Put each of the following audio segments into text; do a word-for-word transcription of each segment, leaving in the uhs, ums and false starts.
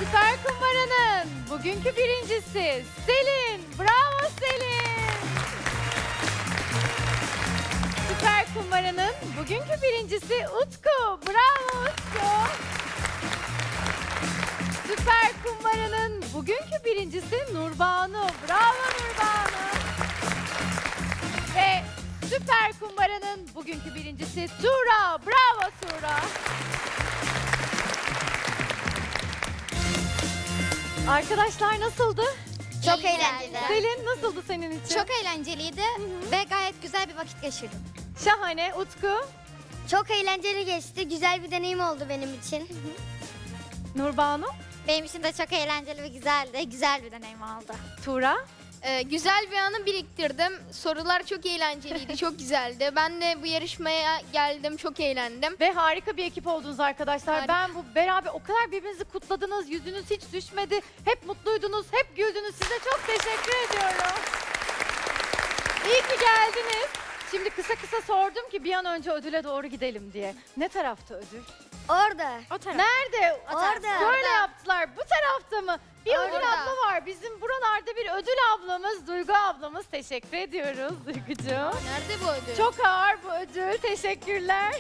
Süper Kumbara'nın bugünkü birincisi Selin. Bravo Selin. Süper Kumbara'nın bugünkü birincisi Utku. Bravo Utku. Süper Kumbara'nın bugünkü birincisi Nurbanu. Bravo Nurbanu. Ve Süper Kumbara'nın bugünkü birincisi Tuğra. Bravo Tuğra. Arkadaşlar nasıldı? Çok İyi eğlenceli. geldi. Selin nasıldı senin için? Çok eğlenceliydi ve gayet güzel bir vakit geçirdim. Şahane. Utku, Çok eğlenceli geçti. Güzel bir deneyim oldu benim için. Nurbanu, Benim için de çok eğlenceli ve güzeldi. Güzel bir deneyim oldu. Tuğra. Ee, güzel bir anı biriktirdim. Sorular çok eğlenceliydi, çok güzeldi. Ben de bu yarışmaya geldim, çok eğlendim. Ve harika bir ekip oldunuz arkadaşlar. Harika. Ben bu beraber o kadar birbirinizi kutladınız. Yüzünüz hiç düşmedi. Hep mutluydunuz, hep güldünüz. Size çok teşekkür ediyorum. İyi ki geldiniz. Şimdi kısa kısa sordum ki bir an önce ödüle doğru gidelim diye. Ne tarafta ödül? Orada. O taraf. Nerede? Orada. Böyle yaptılar. Bu tarafta mı? Bir ödül Orada. abla var. Bizim buralarda bir ödül ablamız, Duygu ablamız. Teşekkür ediyoruz Duygucuğum. Nerede bu ödül? Çok ağır bu ödül. Teşekkürler.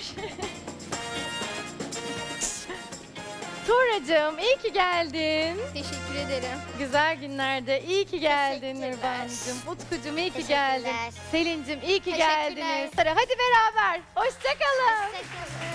Tuğracığım iyi ki geldin. Teşekkür ederim. Güzel günlerde iyi ki geldin Teşekkürler. Nurbancığım. Utkucuğum iyi ki Teşekkürler. geldin. Selin'cim iyi ki Teşekkürler. geldiniz. Hadi beraber. Hoşça kalın. Teşekkür ederim.